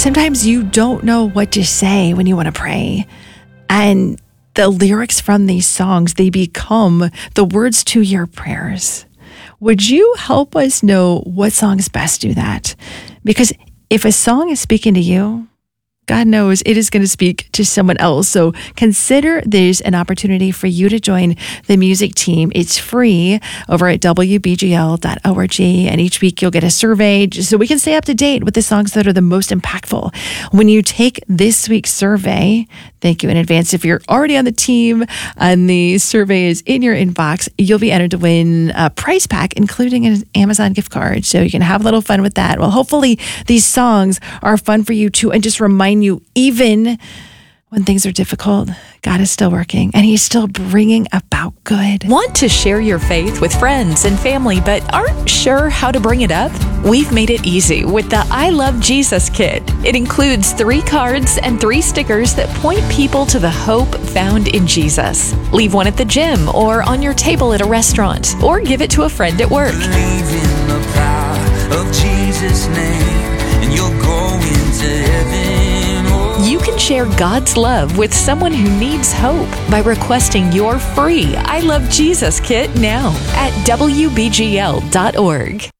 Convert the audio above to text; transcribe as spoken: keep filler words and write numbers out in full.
sometimes you don't know what to say when you want to pray. And the lyrics from these songs, they become the words to your prayers. Would you help us know what songs best do that? Because if a song is speaking to you, God knows it is going to speak to someone else. So consider there's an opportunity for you to join the music team. It's free over at w b g l dot org. And each week you'll get a survey so we can stay up to date with the songs that are the most impactful. When you take this week's survey, thank you in advance. If you're already on the team and the survey is in your inbox, you'll be entered to win a prize pack, including an Amazon gift card. So you can have a little fun with that. Well, hopefully these songs are fun for you too, and just remind you, even when things are difficult, God is still working and He's still bringing about good. Want to share your faith with friends and family, but aren't sure how to bring it up? We've made it easy with the I Love Jesus Kit. It includes three cards and three stickers that point people to the hope found in Jesus. Leave one at the gym or on your table at a restaurant, or give it to a friend at work. Believe in the power of Jesus' name, and you'll go into heaven. You can share God's love with someone who needs hope by requesting your free I Love Jesus Kit now at w b g l dot org.